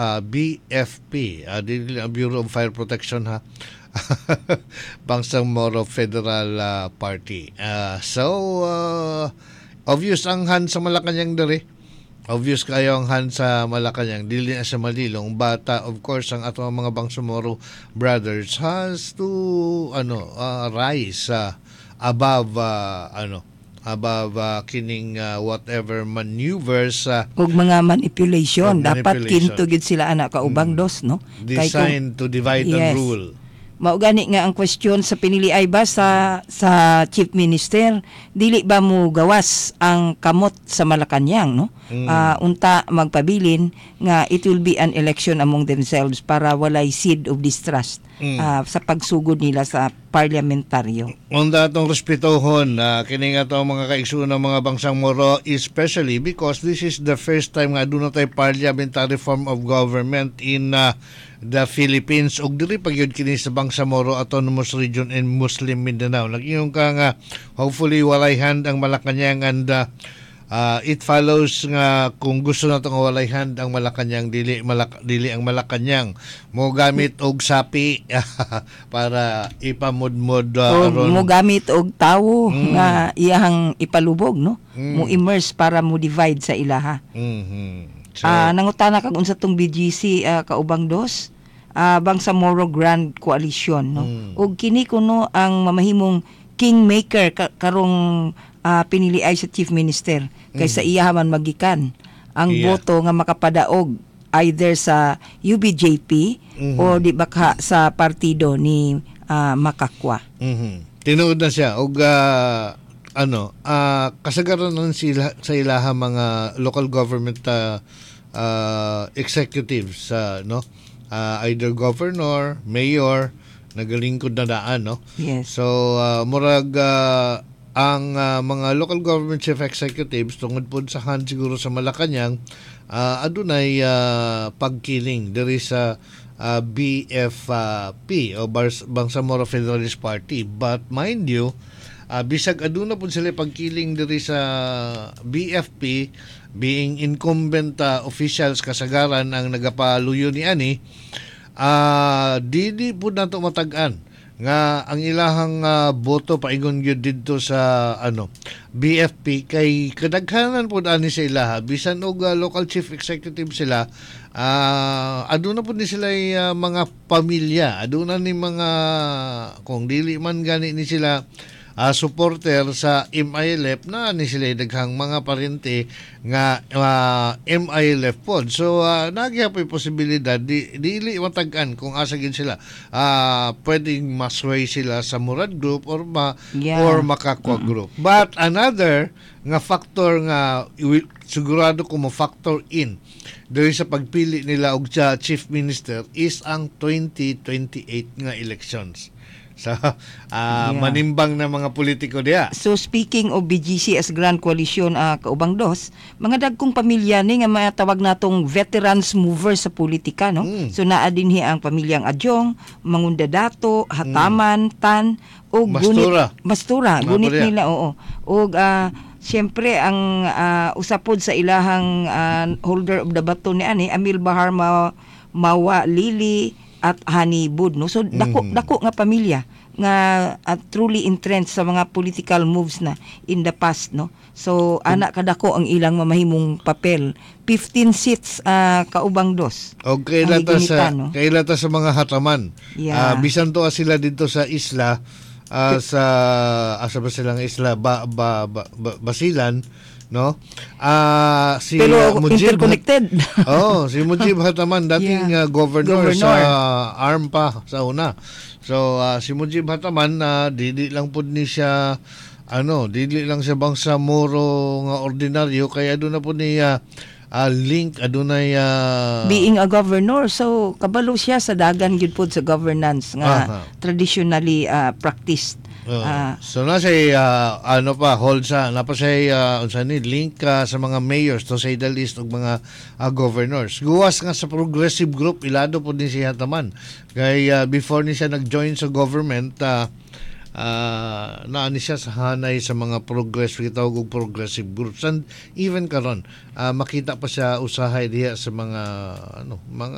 BFP, Bureau of Fire Protection ha. Bangsamoro Federal Party. Obvious ang han sa Malacanang dere. Obvious kayo ang han sa Malacanang, dili na sa Malilong, but of course ang ato mga Bangsamoro brothers has to rise above kining whatever maneuvers ug mga manipulation dapat kinto gid sila anak kaubang dos no designed to divide and rule. Mao gani nga ang question sa piniliay ba sa Chief Minister, dili ba mo gawas ang kamot sa Malacañang no? Unta magpabilin nga it will be an election among themselves para walay seed of distrust sa pagsugod nila sa parliamentaryo. Unda atong respetohon kini nga atong mga kaigsuon ng mga Bangsamoro, especially because this is the first time nga aduna tay parliamentary form of government in the Philippines, ug diri pagyud kini sa Bangsamoro Autonomous Region and Muslim Mindanao. Nag-ingon ka nga hopefully walay hand ang Malacañang, and it follows nga kung gusto nato nga walay hand ang Malacañang, dili ang Malacañang mo gamit og sapi para ipamudmod mo gamit og tawo nga iyang ipalubog no, mo immerse para mo divide sa ilaha. So, nangutana kag unsa tong BGC kaubang dos, Bangsamoro Grand Coalition no. Ug kini kuno ang mamahimong kingmaker karong piniliay sa Chief Minister kaysa iya man magikan ang boto nga makapadaog either sa UBJP o di baka sa partido ni Makakwa. Tinuod na siya og kasagaran nan sila sa ilaha mga local government executives no, either governor, mayor, nagalingkod na daan no. Yes. So murag ang mga local government chief executives tungod pod sa han siguro sa Malacañang adunay pagkiling diri sa BFP o Bangsamoro Federalist Party, but mind you, bisag aduna po sila pagkiling diri sa BFP, being incumbent officials kasagaran ang nagapaluyo ni ani, dili po nato matag-an nga ang ilahang boto paingon gyud didto sa BFP kay kadaghanan po ani sa ilaha bisan og local chief executive sila, aduna po ni sila mga pamilya, aduna ni mga kung dili man gani ni sila supporter sa MILF na ni sila daghang mga parente nga MILF pod. So nagyapoy posibilidad dili matag-an kung asa gid sila pwedeng masway sila sa Murad Group or Makakwa Group. But another nga factor nga sigurado ko mo factor in diri sa pagpili nila og Chief Minister is ang 2028 nga elections. So, manimbang na mga politiko diya. So, speaking of BGC as Grand Coalition, kaubang dos, mga dagkong pamilya ni nga matawag natong veterans movers sa politika, no? So, naa dinhi ang pamilyang Adyong, Mangunda Dato, Hataman, Tan, o Mastura. Gunit nila, oo. O, siyempre, ang usapod sa ilahang holder of the baton ni ani, Amil Bahar Mawa Lili, at Hanibud no. So dako nga pamilya nga truly entrenched sa mga political moves na in the past no. So anak kadako ang ilang mamahimong papel. 15 seats kaubang dos. Okay kailata sa mga hataman. Bisan to sila dito sa isla sa asa ba silang isla Basilan no? Si pero Mujib, interconnected. si Mujib Hataman dating governor sa ARM pa sa una. So si Mujib Hataman dili lang pud ni siya dili lang siya Bangsamoro nga ordinaryo, kaya aduna pud niya link adunay being a governor, so kabalo siya sa dagan gyud pud sa governance nga traditionally practiced. So na say hold sa napa say link sa mga mayors to say the least og mga governors. Guwas nga sa progressive group ilado po din siya taman. Kay before ni siya nag-join sa government naani siya sa hanay sa mga kitawag og progressive groups, and even karon makita pa siya usahay diha sa mga